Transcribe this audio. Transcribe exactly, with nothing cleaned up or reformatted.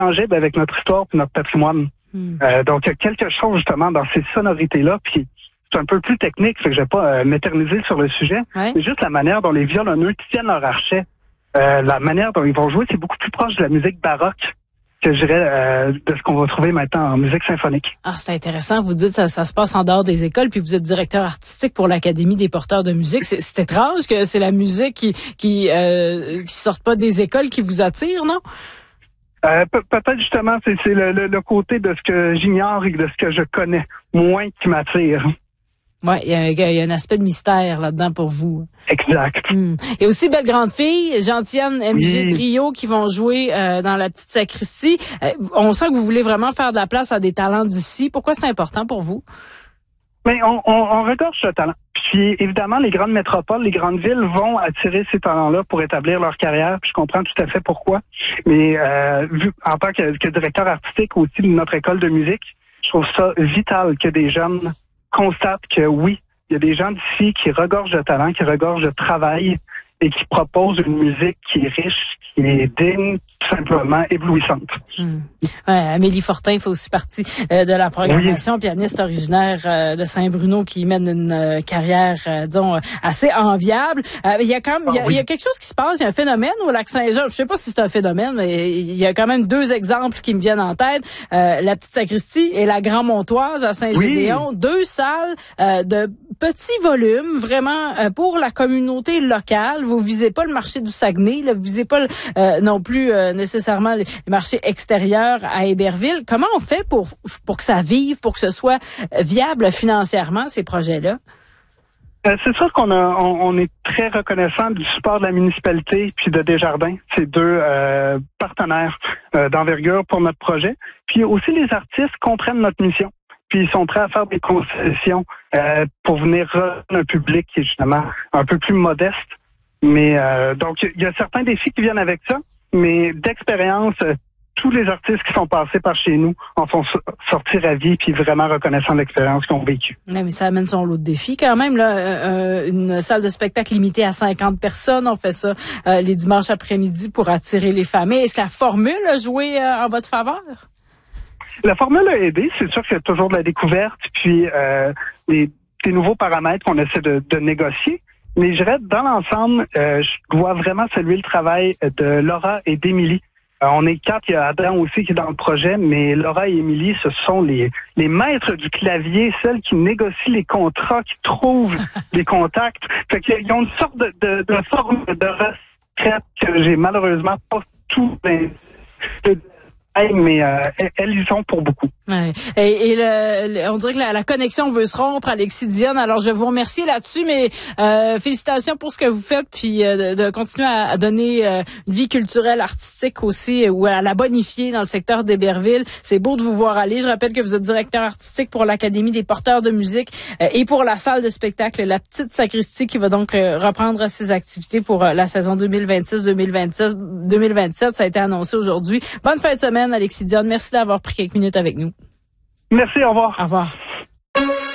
tangible avec notre histoire et notre patrimoine. Mm. Euh, donc, il y a quelque chose justement dans ces sonorités-là, puis c'est un peu plus technique, fait que je vais pas euh, m'éterniser sur le sujet, ouais. mais juste la manière dont les violonneux tiennent leur archet, euh, la manière dont ils vont jouer, c'est beaucoup plus proche de la musique baroque que je dirais euh, de ce qu'on va trouver maintenant en musique symphonique. Ah, c'est intéressant. Vous dites ça, ça se passe en dehors des écoles, puis vous êtes directeur artistique pour l'Académie des porteurs de musique. C'est, c'est étrange que c'est la musique qui qui euh, qui sorte pas des écoles qui vous attire, non? Euh, pe- peut-être justement, c'est, c'est le, le, le côté de ce que j'ignore et de ce que je connais moins qui m'attire. Ouais, il y, y a un aspect de mystère là-dedans pour vous. Exact. Hum. Et aussi Belle Grande Fille, Gentiane M G oui. Trio qui vont jouer euh, dans la petite sacristie. Euh, on sent que vous voulez vraiment faire de la place à des talents d'ici. Pourquoi c'est important pour vous? Mais on, on, on regorge de talent. Puis évidemment, les grandes métropoles, les grandes villes vont attirer ces talents-là pour établir leur carrière. Puis je comprends tout à fait pourquoi. Mais euh, vu en tant que, que directeur artistique aussi de notre école de musique, je trouve ça vital que des jeunes constatent que oui, il y a des gens d'ici qui regorgent de talent, qui regorgent de travail et qui proposent une musique qui est riche, qui est digne, tout simplement éblouissante. Hum. Ouais, Amélie Fortin fait aussi partie euh, de la programmation, oui. Pianiste originaire euh, de Saint-Bruno qui mène une euh, carrière, euh, disons, assez enviable. Euh, il y a quand même, il y a, il y a quelque chose qui se passe, il y a un phénomène au Lac-Saint-Jean. Je sais pas si c'est un phénomène, mais il y a quand même deux exemples qui me viennent en tête. Euh, la Petite Sacristie et la Grand-Montoise à Saint-Gédéon. Oui. Deux salles euh, de petit volume, vraiment euh, pour la communauté locale. Vous visez pas le marché du Saguenay, là, vous visez pas euh, non plus euh, nécessairement les marchés extérieurs à Héberville. Comment on fait pour pour que ça vive, pour que ce soit viable financièrement, ces projets-là? Euh, c'est sûr qu'on a, on, on est très reconnaissant du support de la municipalité puis de Desjardins, ces deux euh, partenaires euh, d'envergure pour notre projet. Puis aussi les artistes comprennent notre mission. Puis ils sont prêts à faire des concessions euh, pour venir rejoindre un public qui est justement un peu plus modeste. Mais euh, donc il y a certains défis qui viennent avec ça, mais d'expérience, euh, tous les artistes qui sont passés par chez nous en sont sortis ravis puis vraiment reconnaissants de l'expérience qu'ils ont vécue. Mais ça amène son lot de défis quand même là. Euh, une salle de spectacle limitée à cinquante personnes, on fait ça euh, les dimanches après-midi pour attirer les familles. Est-ce que la formule a joué euh, en votre faveur? La formule a aidé. C'est sûr qu'il y a toujours de la découverte puis euh, des, des nouveaux paramètres qu'on essaie de, de négocier. Mais je dirais, dans l'ensemble, euh, je dois vraiment saluer le travail de Laura et d'Émilie. Euh, on est quatre, il y a Adam aussi qui est dans le projet, mais Laura et Émilie, ce sont les, les maîtres du clavier, celles qui négocient les contrats, qui trouvent des contacts. Fait qu'ils ont une sorte de, de, de forme de retraite que j'ai malheureusement pas tout de, mais euh, elles y sont pour beaucoup. Ouais. Et, et le, le, on dirait que la, la connexion veut se rompre, Alexis Dionne. Alors, je vous remercie là-dessus, mais euh, félicitations pour ce que vous faites, puis euh, de, de continuer à, à donner euh, une vie culturelle, artistique aussi, ou à la bonifier dans le secteur d'Héberville. C'est beau de vous voir aller. Je rappelle que vous êtes directeur artistique pour l'Académie des porteurs de musique euh, et pour la salle de spectacle La Petite Sacristie, qui va donc euh, reprendre ses activités pour euh, la saison deux mille vingt-six deux mille vingt-six deux mille vingt-sept. Ça a été annoncé aujourd'hui. Bonne fin de semaine, Alexis Dionne. Merci d'avoir pris quelques minutes avec nous. Merci, au revoir. Au revoir.